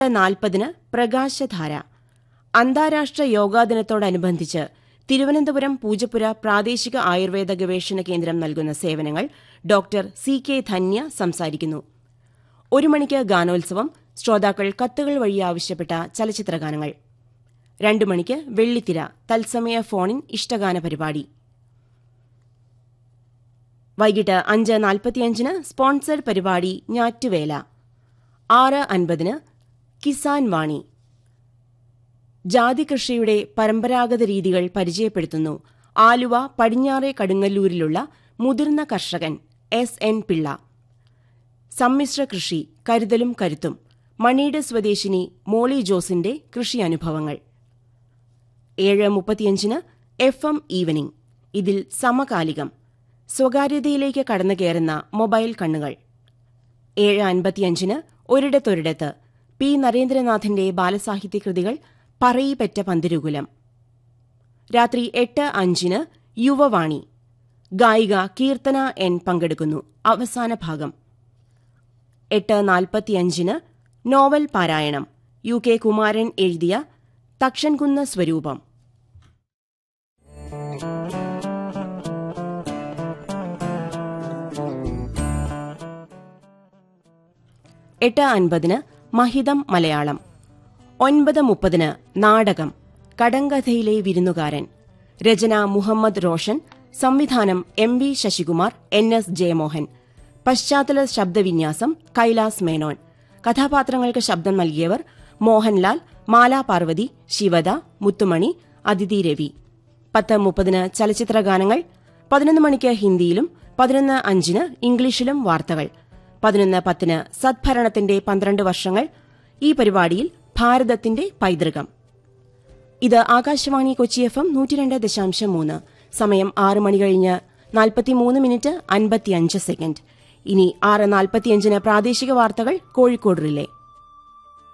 40 പ്രകാശധാര. അന്താരാഷ്ട്ര യോഗാ ദിനത്തോടനുബന്ധിച്ച് തിരുവനന്തപുരം പൂജപ്പുര പ്രാദേശിക ആയുർവേദ ഗവേഷണ കേന്ദ്രം നൽകുന്ന സേവനങ്ങൾ ഡോക്ടർ CK ധന്യ സംസാരിക്കുന്നു. 1 മണിക്ക് ഗാനോത്സവം, ശ്രോതാക്കൾ കത്തുകൾ വഴി ആവശ്യപ്പെട്ട ചലച്ചിത്രഗാനങ്ങൾ. 2 മണിക്ക് വെള്ളിത്തിര തത്സമയ ഫോണിൻ ഇഷ്ടഗാന പരിപാടി. വൈകിട്ട് 5:45 സ്പോൺസർഡ് പരിപാടി ഞാറ്റുവേല. 6:50 കിസാൻ വാണി. ജാതി കൃഷിയുടെ പരമ്പരാഗത രീതികൾ പരിചയപ്പെടുത്തുന്നു ആലുവ പടിഞ്ഞാറെ കടുങ്ങല്ലൂരിലുള്ള മുതിർന്ന കർഷകൻ SN പിള്ള. സമ്മിശ്ര കൃഷി കരുതലും കരുത്തും, മണീട് സ്വദേശിനി മോളി ജോസിന്റെ കൃഷി അനുഭവങ്ങൾ. 7:35 FM ഈവനിംഗ്. ഇതിൽ സമകാലികം, സ്വകാര്യതയിലേക്ക് കടന്നുകയറുന്ന മൊബൈൽ കണ്ണുകൾ. 7:55 ഒരിടത്തൊരിടത്ത് P. നരേന്ദ്രനാഥിന്റെ ബാലസാഹിത്യകൃതികൾ പറയിപ്പറ്റ പന്തിരുകുലം. രാത്രി 8:05 യുവവാണി. ഗായിക കീർത്തന N പങ്കെടുക്കുന്നു. അവസാന ഭാഗം. 8:45 നോവൽ പാരായണം. UK കുമാരൻ എഴുതിയ തക്ഷൻകുന്ന് സ്വരൂപം. എട്ട് 50 മഹിതം മലയാളം. 9:30 നാടകം കടങ്കഥയിലെ വിരുന്നുകാരൻ. രചന മുഹമ്മദ് റോഷൻ, സംവിധാനം MV ശശികുമാർ, NS ജയമോഹൻ. പശ്ചാത്തല ശബ്ദവിന്യാസം കൈലാസ് മേനോൻ. കഥാപാത്രങ്ങൾക്ക് ശബ്ദം നൽകിയവർ മോഹൻലാൽ, മാലാ പാർവതി, ശിവദ, മുത്തുമണി, അദിതി രവി. 10:30 ചലച്ചിത്രഗാനങ്ങൾ. 11 മണിക്ക് ഹിന്ദിയിലും 11:05 ഇംഗ്ലീഷിലും വാർത്തകൾ. 11:10 സദ്ഭരണത്തിന്റെ 12 വർഷങ്ങൾ. ഈ പരിപാടിയിൽ ഭാരതത്തിന്റെ പൈതൃകം. ഇത് ആകാശവാണി കൊച്ചി FM 102.3. സമയം 6 മണി കഴിഞ്ഞ് 43 മിനിറ്റ് 55 സെക്കൻഡ്. ഇനി 6:45 പ്രാദേശിക വാർത്തകൾ കോഴിക്കോട് റിലേ.